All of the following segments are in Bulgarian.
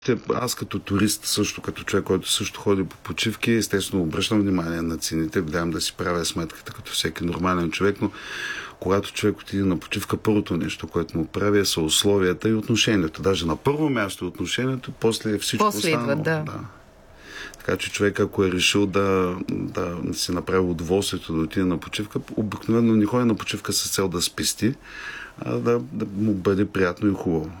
Аз като турист, също като човек, който също ходи по почивки, естествено обръщам внимание на цените, гледам да си правя сметката като всеки нормален човек, но когато човек отиде на почивка, първото нещо, което му прави, са условията и отношението. Даже на първо място отношението, после всичко останало. Идва, да. Така че човек, ако е решил да си направи удоволствието да отиде на почивка, обикновено не ходи на почивка с цел да спести, а да му бъде приятно и хубаво.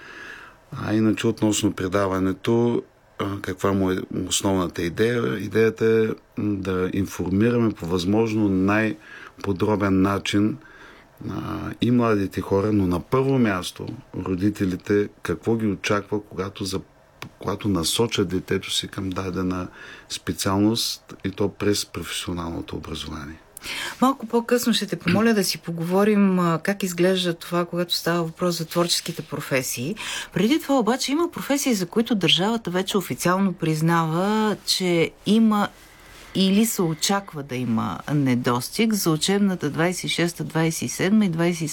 А иначе относно предаването, каква му е основната идея? Идеята е да информираме по възможно най-подробен начин и младите хора, но на първо място родителите какво ги очаква, когато насочат детето си към дадена специалност и то през професионалното образование. Малко по-късно ще те помоля да си поговорим как изглежда това, когато става въпрос за творческите професии. Преди това обаче има професии, за които държавата вече официално признава, че има или се очаква да има недостиг. За учебната 26-27 и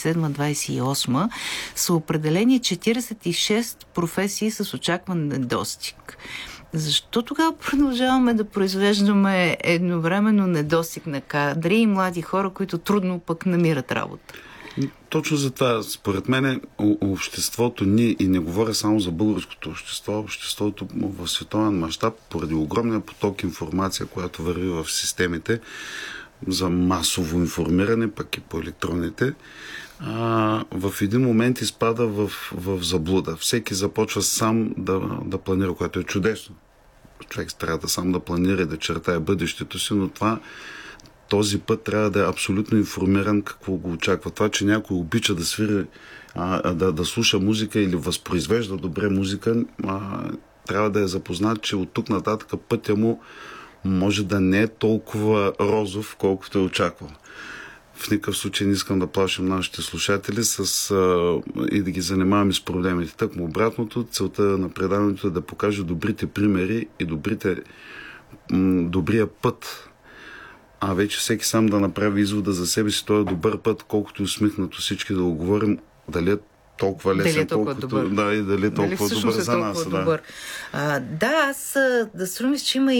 27-28 са определени 46 професии с очакван недостиг. Защо тогава продължаваме да произвеждаме едновременно недостиг на кадри и млади хора, които трудно пък намират работа? Точно за това, според мен, обществото ни, и не говоря само за българското общество, обществото в световен мащаб, поради огромния поток информация, която върви в системите за масово информиране, пък и по електронните, в един момент изпада в заблуда. Всеки започва сам да планира, което е чудесно. Човек трябва да сам да планира и да чертае бъдещето си, но този път трябва да е абсолютно информиран какво го очаква. Това, че някой обича да свири, да слуша музика или възпроизвежда добре музика, трябва да е запознат, че от тук нататък пътя му може да не е толкова розов, колкото е очаквал. В никакъв случай не искам да плашим нашите слушатели и да ги занимаваме с проблемите. Тъкмо обратното, целта на предаването е да покаже добрите примери и добрия път. А вече всеки сам да направи извода за себе си, този добър път, колкото усмихнато всички да го говорим, дали е толкова лесен, колкото да, и дали е толкова добър за нас. Добър. Аз да струва че има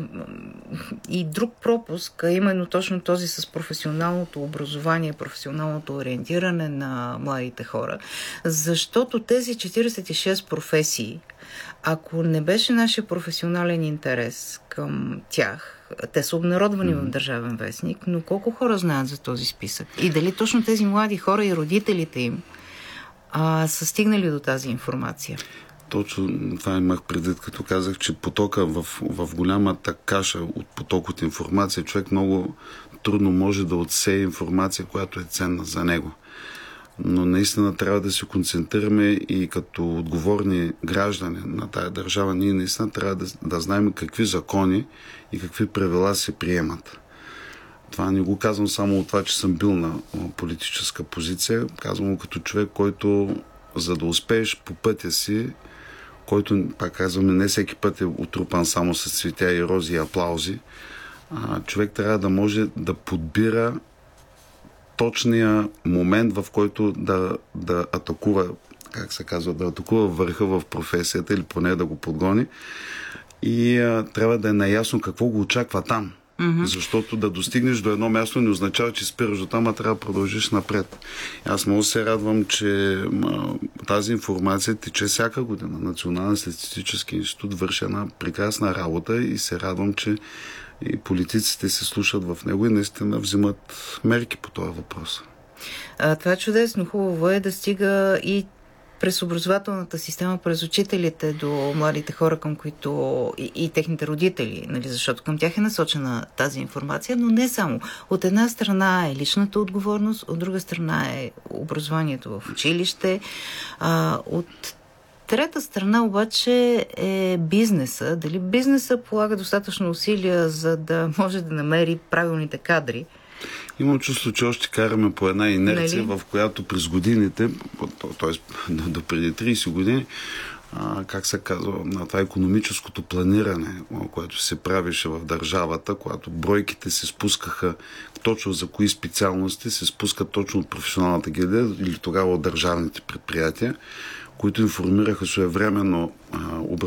и друг пропуск, именно точно този с професионалното образование, професионалното ориентиране на младите хора, защото тези 46 професии, ако не беше нашия професионален интерес към тях, те са обнародвани в Държавен вестник, но колко хора знаят за този списък? И дали точно тези млади хора и родителите им са стигнали до тази информация? Точно това имах предвид, като казах, че потока в голямата каша от поток от информация, човек много трудно може да отсее информация, която е ценна за него. Но наистина трябва да се концентрираме и като отговорни граждани на тая държава, ние наистина трябва да знаем какви закони и какви правила се приемат. Това не го казвам само от това, че съм бил на политическа позиция. Казвам го като човек, който, за да успееш по пътя си, който, пак казваме, не всеки път е отрупан само с цветя и рози и аплаузи, човек трябва да може да подбира точния момент, в който да атакува, как се казва, да атакува върха в професията или поне да го подгони. И трябва да е наясно какво го очаква там. Защото да достигнеш до едно място не означава, че спираш до там, а трябва да продължиш напред. Аз много се радвам, че тази информация тече всяка година. Национален статистически институт върши една прекрасна работа и се радвам, че и политиците се слушат в него и наистина взимат мерки по този въпрос. Това е чудесно. Хубаво е да стига и през образователната система, през учителите до младите хора, към които и техните родители, нали, защото към тях е насочена тази информация, но не само. От една страна е личната отговорност, от друга страна е образованието в училище, от трета страна обаче е бизнеса. Дали бизнеса полага достатъчно усилия, за да може да намери правилните кадри? Имам чувство, че още караме по една инерция, в която през годините, т.е. до преди 30 години, как се казва, на това икономическото планиране, което се правеше в държавата, когато бройките се спускаха точно за кои специалности, се спускат точно от професионалната гилдия или тогава от държавните предприятия, които информираха своевременно